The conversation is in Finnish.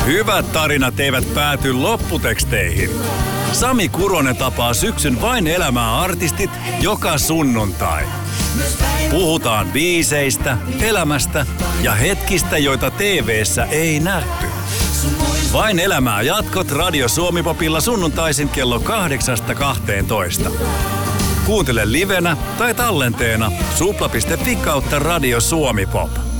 Hyvät tarinat eivät pääty lopputeksteihin. Sami Kuronen tapaa syksyn Vain elämää -artistit joka sunnuntai. Puhutaan biiseistä, elämästä ja hetkistä, joita TV:ssä ei nähty. Vain elämää -jatkot Radio Suomi-popilla sunnuntaisin kello 8-12. Kuuntele livenä tai tallenteena supla.fi/Radio Suomi Pop.